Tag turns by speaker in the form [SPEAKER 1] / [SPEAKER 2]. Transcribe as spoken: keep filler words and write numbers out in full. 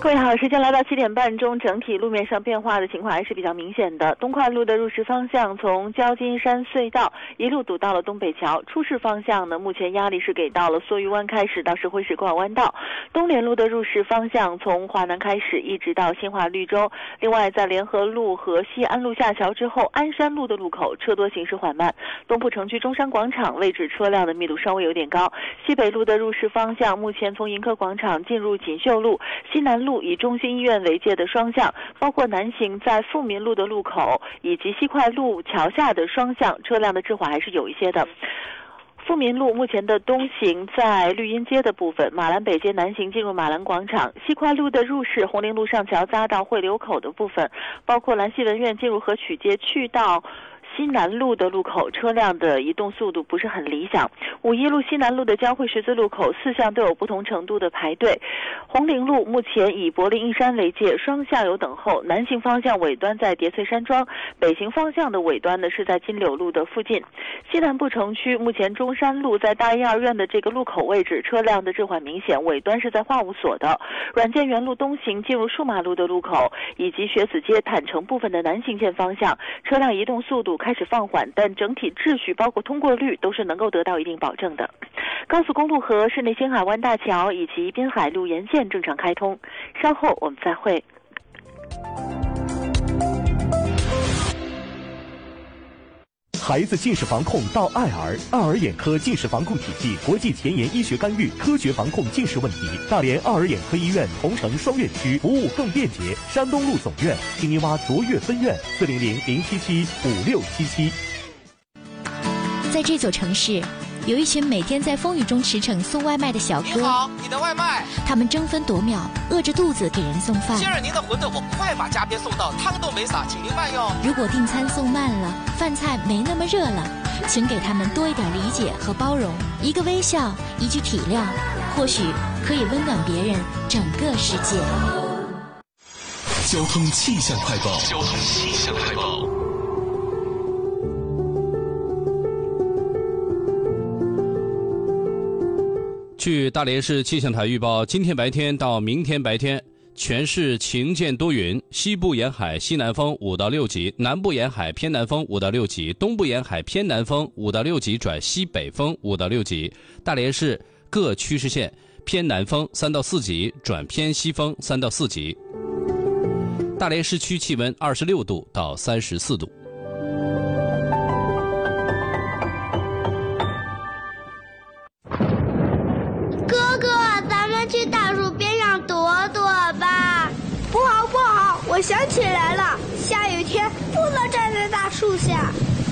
[SPEAKER 1] 各位好，时间来到七点半钟，整体路面上变化的情况还是比较明显的。东快路的入市方向从焦金山隧道一路堵到了东北桥，出市方向呢，目前压力是给到了梭鱼湾开始到石灰石过弯道。东联路的入市方向从华南开始一直到新华绿洲。另外，在联合路和西安路下桥之后，鞍山路的路口车多行驶缓慢。东部城区中山广场位置车辆的密度稍微有点高。西北路的入市方向，目前从迎客广场进入锦绣路、西南路以中心医院为界的双向，包括南行在富民路的路口以及西快路桥下的双向，车辆的滞缓还是有一些的。富民路目前的东行在绿荫街的部分，马兰北街南行进入马兰广场，西快路的入市红陵路上桥匝到汇流口的部分，包括兰溪文苑进入河曲街去到西南路的路口，车辆的移动速度不是很理想。五一路西南路的交汇十字路口，四向都有不同程度的排队。红陵路目前以柏林一山为界，双向有等候。南行方向尾端在叠翠山庄，北行方向的尾端呢是在金柳路的附近。西南部城区目前中山路在大医二院的这个路口位置，车辆的滞缓明显，尾端是在化物所的。软件园路东行进入数码路的路口，以及学子街坦城部分的南行线方向，车辆移动速度开始放缓，但整体秩序包括通过率都是能够得到一定保证的。高速公路和市内星海湾大桥以及滨海路沿线正常开通。稍后我们再会。
[SPEAKER 2] 孩子近视防控到爱儿，爱儿眼科近视防控体系国际前沿医学干预，科学防控近视问题。大连爱儿眼科医院同城双院区，服务更便捷。山东路总院、青泥洼卓越分院，四零零零七七五六七七。
[SPEAKER 3] 在这座城市，有一群每天在风雨中驰骋送外卖的小哥。
[SPEAKER 4] 你好，你的外卖。
[SPEAKER 3] 他们争分夺秒，饿着肚子给人送饭。
[SPEAKER 4] 先生，您的馄饨我快把夹边送到，汤都没洒，请您慢用。
[SPEAKER 3] 如果订餐送慢了，饭菜没那么热了，请给他们多一点理解和包容。一个微笑，一句体谅，或许可以温暖别人整个世界。
[SPEAKER 5] 交通气象快报。交通气象快报。
[SPEAKER 6] 据大连市气象台预报，今天白天到明天白天，全市晴间多云，西部沿海西南风五到六级，南部沿海偏南风五到六级，东部沿海偏南风五到六级转西北风五到六级。大连市各区市县偏南风三到四级转偏西风三到四级。大连市区气温二十六度到三十四度。
[SPEAKER 7] 去大树边上躲躲吧。
[SPEAKER 8] 不好不好，我想起来了，下雨天不能站在大树下。